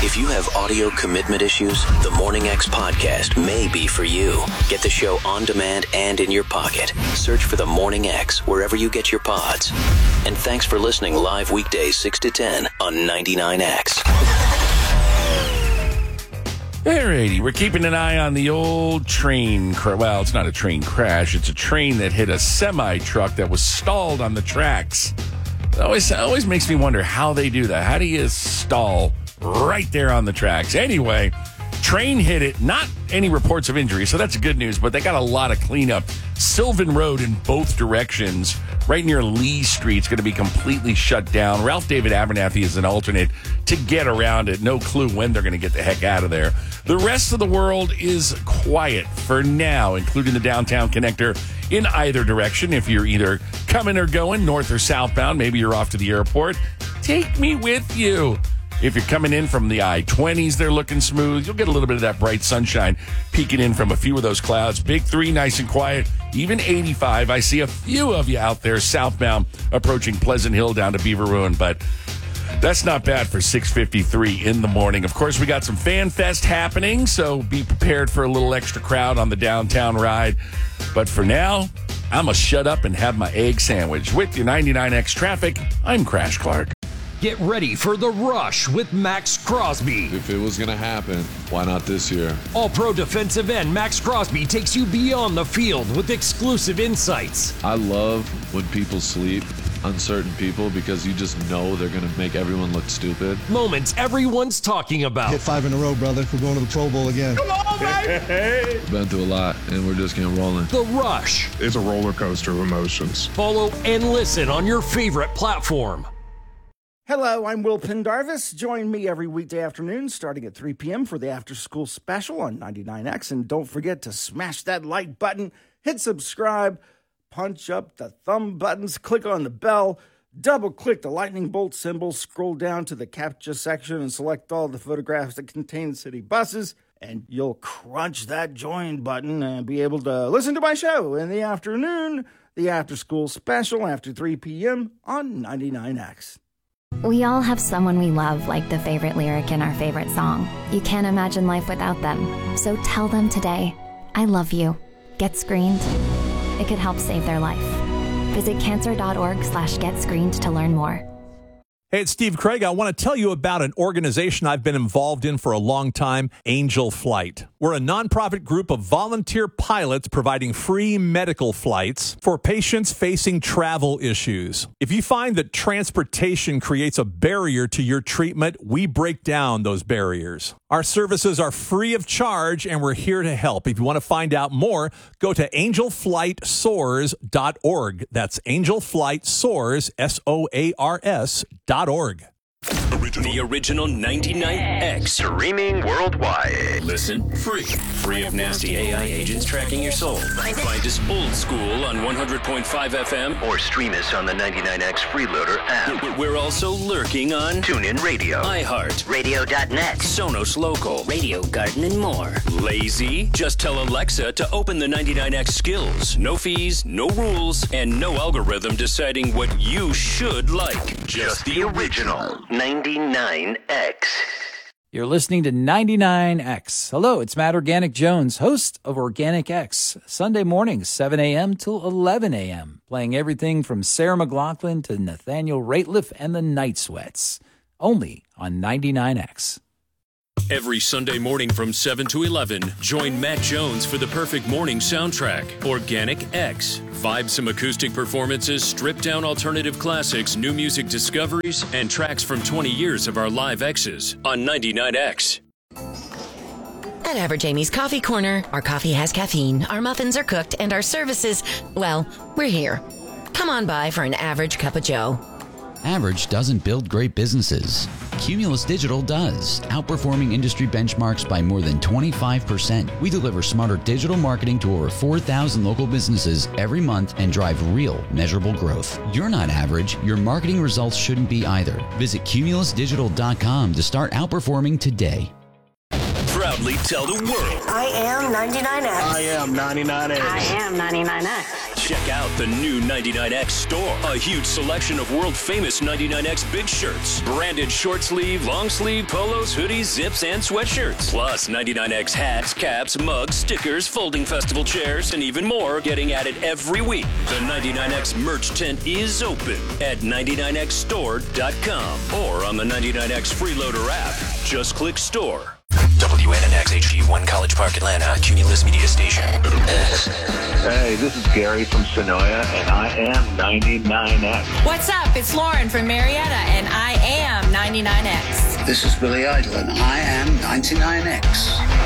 If you have audio commitment issues, the Morning X podcast may be for you. Get the show on demand and in your pocket. Search for the Morning X wherever you get your pods. And thanks for listening live weekdays 6 to 10 on 99X. Alrighty, we're keeping an eye on the old train. Well, it's not a train crash. It's a train that hit a semi-truck that was stalled on the tracks. It always makes me wonder how they do that. How do you stall right there on the tracks? Anyway, train hit it. Not any reports of injury, so that's good news, but they got a lot of cleanup. Sylvan Road in both directions, right near Lee Street, is going to be completely shut down. Ralph David Abernathy is an alternate to get around it. No clue when they're going to get the heck out of there. The rest of the world is quiet for now, including the downtown connector in either direction. If you're either coming or going, north or southbound, maybe you're off to the airport, take me with you. If you're coming in from the I-20s, they're looking smooth. You'll get a little bit of that bright sunshine peeking in from a few of those clouds. Big 3, nice and quiet. Even 85. I see a few of you out there southbound approaching Pleasant Hill down to Beaver Ruin, but that's not bad for 6:53 in the morning. Of course, we got some Fan Fest happening, so be prepared for a little extra crowd on the downtown ride. But for now, I'm going to shut up and have my egg sandwich. With your 99X traffic, I'm Crash Clark. Get ready for The Rush with Max Crosby. If it was going to happen, why not this year? All-pro defensive end Max Crosby takes you beyond the field with exclusive insights. I love when people sleep on certain people because you just know they're going to make everyone look stupid. Moments everyone's talking about. Hit 5 in a row, brother. We're going to the Pro Bowl again. Come on, baby! Been through a lot, and we're just getting rolling. The Rush. It's a roller coaster of emotions. Follow and listen on your favorite platform. Hello, I'm Will Pendarvis. Join me every weekday afternoon starting at 3 p.m. for the After School Special on 99X. And don't forget to smash that like button, hit subscribe, punch up the thumb buttons, click on the bell, double-click the lightning bolt symbol, scroll down to the CAPTCHA section and select all the photographs that contain city buses, and you'll crunch that join button and be able to listen to my show in the afternoon, the After School Special after 3 p.m. on 99X. We all have someone we love, like the favorite lyric in our favorite song. You can't imagine life without them. So tell them today, I love you. Get screened. It could help save their life. Visit cancer.org/getscreened to learn more. Hey, it's Steve Craig. I want to tell you about an organization I've been involved in for a long time, Angel Flight. We're a nonprofit group of volunteer pilots providing free medical flights for patients facing travel issues. If you find that transportation creates a barrier to your treatment, we break down those barriers. Our services are free of charge, and we're here to help. If you want to find out more, go to angelflightsoars.org. That's angelflightsoars, SOARS.org. The original 99X. Streaming worldwide. Listen free. Free of nasty AI agents tracking your soul. Find us old school on 100.5 FM. Or stream us on the 99X Freeloader app. We're also lurking on TuneIn Radio, iHeart, Radio.net, Sonos Local, Radio Garden, and more. Lazy? Just tell Alexa to open the 99X skills. No fees, no rules, and no algorithm deciding what you should like. Just the original 99X. You're listening to 99X. Hello, it's Matt Organic Jones, host of Organic X, Sunday mornings, 7 a.m. till 11 a.m., playing everything from Sarah McLachlan to Nathaniel Rateliff and the Night Sweats, only on 99X. Every Sunday morning from 7 to 11, join Matt Jones for the perfect morning soundtrack, Organic X. Vibesome acoustic performances, stripped-down alternative classics, new music discoveries, and tracks from 20 years of our live X's on 99X. At Average Amy's Coffee Corner, our coffee has caffeine, our muffins are cooked, and our services, well, we're here. Come on by for an average cup of joe. Average doesn't build great businesses. Cumulus Digital does, outperforming industry benchmarks by more than 25%. We deliver smarter digital marketing to over 4,000 local businesses every month and drive real, measurable growth. You're not average. Your marketing results shouldn't be either. Visit cumulusdigital.com to start outperforming today. Proudly tell the world. I am 99X. I am 99X. I am 99X. Check out the new 99X store. A huge selection of world-famous 99X big shirts, branded short sleeve, long sleeve, polos, hoodies, zips, and sweatshirts. Plus 99X hats, caps, mugs, stickers, folding festival chairs, and even more getting added every week. The 99X merch tent is open at 99xstore.com or on the 99X Freeloader app. Just click store. WNNX HD1 College Park, Atlanta, Cumulus Media Station. Hey, this is Gary from Sonoya, and I am 99X. What's up? It's Lauren from Marietta, and I am 99X. This is Billy Idol, and I am 99X.